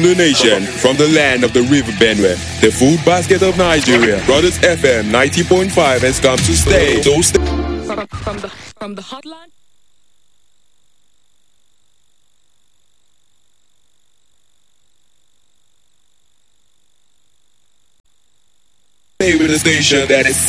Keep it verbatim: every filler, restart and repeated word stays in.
the nation, from the land of the river Benue, the food basket of Nigeria. Brothers F M ninety point five has come to stay. So stay. From, from the from the hotline. Stay with the station that is